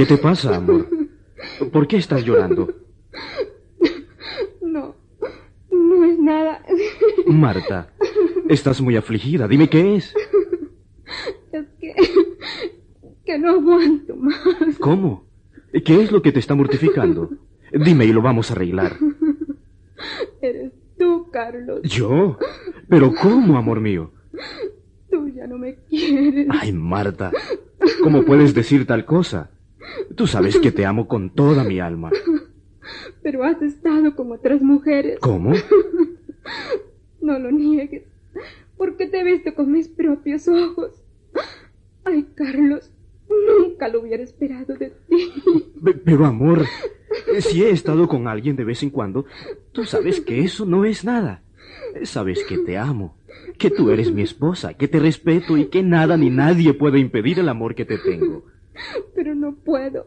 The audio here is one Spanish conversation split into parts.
¿Qué te pasa, amor? ¿Por qué estás llorando? No es nada. Marta, estás muy afligida. Dime qué es. Es que no aguanto más. ¿Cómo? ¿Qué es lo que te está mortificando? Dime y lo vamos a arreglar. Eres tú, Carlos. ¿Yo? ¿Pero cómo, amor mío? Tú ya no me quieres. Ay, Marta, ¿cómo puedes decir tal cosa? Tú sabes que te amo con toda mi alma. Pero has estado con otras mujeres. ¿Cómo? No lo niegues, porque te he visto con mis propios ojos. Ay, Carlos, nunca lo hubiera esperado de ti. Pero, amor, si he estado con alguien de vez en cuando, tú sabes que eso no es nada. Sabes que te amo, que tú eres mi esposa, que te respeto y que nada ni nadie puede impedir el amor que te tengo. Pero no puedo.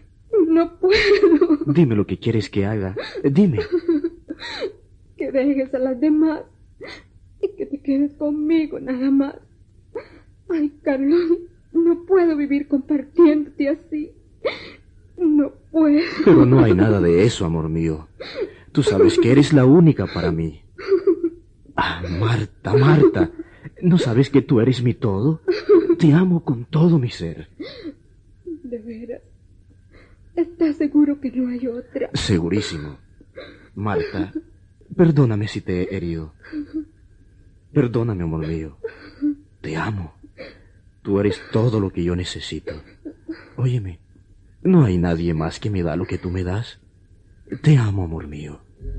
Dime lo que quieres que haga. Dime. Que dejes a las demás y que te quedes conmigo nada más. Ay, Carlos, no puedo vivir compartiéndote así. No puedo. Pero no hay nada de eso, amor mío. Tú sabes que eres la única para mí. Ah, Marta, Marta, ¿no sabes que tú eres mi todo? Te amo con todo mi ser. ¿De veras? ¿Estás seguro que no hay otra? Segurísimo. Marta, perdóname si te he herido. Perdóname, amor mío. Te amo. Tú eres todo lo que yo necesito. Óyeme, no hay nadie más que me da lo que tú me das. Te amo, amor mío.